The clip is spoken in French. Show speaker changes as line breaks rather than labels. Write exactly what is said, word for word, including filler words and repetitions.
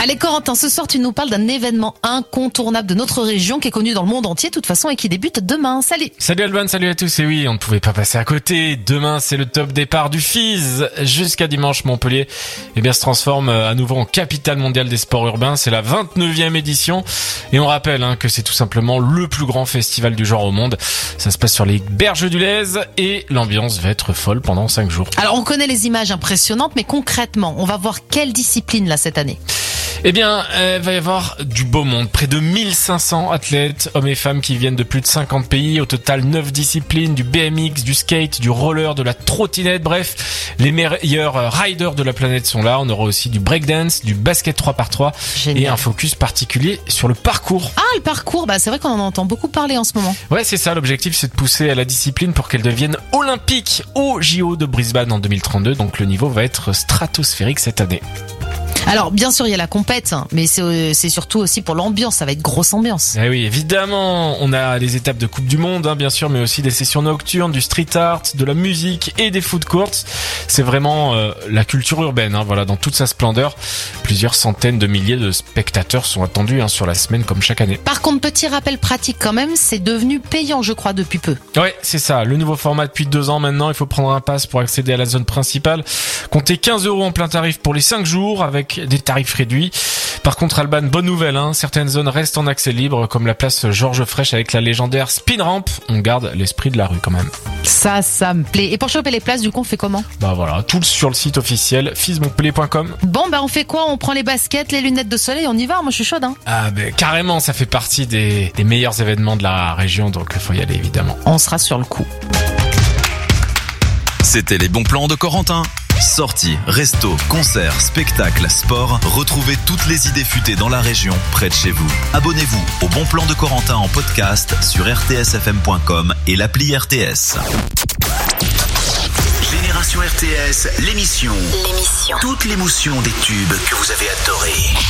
Allez Corentin, ce soir tu nous parles d'un événement incontournable de notre région qui est connu dans le monde entier de toute façon et qui débute demain. Salut.
Salut Alban, salut à tous. Et oui, on ne pouvait pas passer à côté. Demain, c'est le top départ du F I S. Jusqu'à dimanche, Montpellier eh bien, se transforme à nouveau en capitale mondiale des sports urbains. C'est la vingt-neuvième édition. Et on rappelle hein, que c'est tout simplement le plus grand festival du genre au monde. Ça se passe sur les berges du Lez et l'ambiance va être folle pendant cinq jours.
Alors on connaît les images impressionnantes, mais concrètement, on va voir quelle discipline là cette année?
Eh bien, il va y avoir du beau monde. Près de mille cinq cents athlètes, hommes et femmes qui viennent de plus de cinquante pays. Au total, neuf disciplines, du B M X, du skate, du roller, de la trottinette. Bref, les meilleurs riders de la planète sont là. On aura aussi du breakdance, du basket trois par trois. Génial. Et un focus particulier sur le parcours.
Ah, le parcours, bah c'est vrai qu'on en entend beaucoup parler en ce moment.
Ouais, c'est ça. L'objectif, c'est de pousser à la discipline pour qu'elle devienne olympique au J O de Brisbane en deux mille trente-deux. Donc le niveau va être stratosphérique cette année.
Alors bien sûr il y a la compète, mais c'est, c'est surtout aussi pour l'ambiance, ça va être grosse ambiance.
Eh oui, évidemment, on a les étapes de Coupe du Monde, hein, bien sûr, mais aussi des sessions nocturnes, du street art, de la musique et des food courts. C'est vraiment euh, la culture urbaine, hein, voilà, dans toute sa splendeur. Plusieurs centaines de milliers de spectateurs sont attendus hein, sur la semaine comme chaque année.
Par contre, petit rappel pratique quand même, c'est devenu payant je crois depuis peu.
Ouais, c'est ça, le nouveau format depuis deux ans maintenant, il faut prendre un pass pour accéder à la zone principale. Comptez quinze euros en plein tarif pour les cinq jours avec des tarifs réduits. Par contre, Alban, bonne nouvelle, hein, certaines zones restent en accès libre, comme la place Georges Frêche avec la légendaire Spin Ramp. On garde l'esprit de la rue quand même.
Ça, ça me plaît. Et pour choper les places, du coup, on fait comment?
Bah voilà, tout sur le site officiel f i s montpellier point com.
Bon, bah on fait quoi? On prend les baskets, les lunettes de soleil, on y va? Moi, je suis chaude, hein.
Ah ben carrément, ça fait partie des, des meilleurs événements de la région, donc il faut y aller évidemment.
On sera sur le coup.
C'était les bons plans de Corentin. Sorties, restos, concerts, spectacles, sport, retrouvez toutes les idées futées dans la région, près de chez vous. Abonnez-vous au Bon Plan de Corentin en podcast sur r t s f m point com et l'appli R T S.
Génération R T S, l'émission.
L'émission.
Toute l'émotion des tubes que vous avez adorés.